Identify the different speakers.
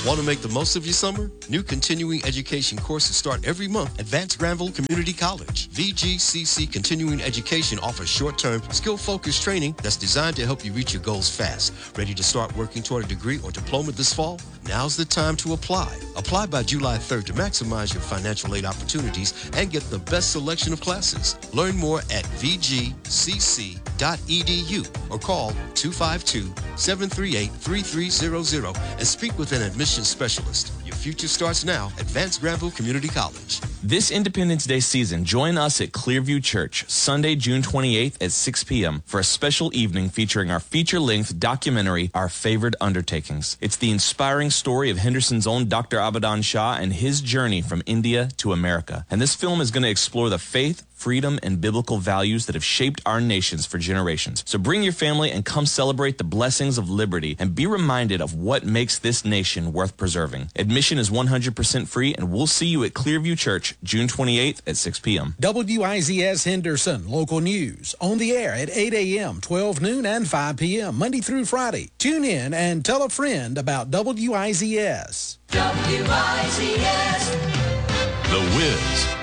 Speaker 1: Want to make the most of your summer? New continuing education courses start every month at Vance Granville Community College. VGCC Continuing Education offers short-term, skill-focused training that's designed to help you reach your goals fast. Ready to start working toward a degree or diploma this fall? Now's the time to apply. Apply by July 3rd to maximize your financial aid opportunities and get the best selection of classes. Learn more at vgcc.edu or call 252-738-3300 and speak with an admissions specialist. Your future starts now at Vance Granville Community College.
Speaker 2: This Independence Day season, join us at Clearview Church, Sunday, June 28th at 6 p.m. for a special evening featuring our feature-length documentary, Our Favored Undertakings. It's the inspiring story of Henderson's own Dr. Abadan Shah and his journey from India to America. And this film is going to explore the faith, freedom, and biblical values that have shaped our nations for generations. So bring your family and come celebrate the blessings of liberty and be reminded of what makes this nation worth preserving. Admission is 100% free, and we'll see you at Clearview Church, June 28th at 6 p.m.
Speaker 3: WIZS Henderson, local news, on the air at 8 a.m., 12 noon, and 5 p.m., Monday through Friday. Tune in and tell a friend about WIZS.
Speaker 4: WIZS.
Speaker 5: The Wiz.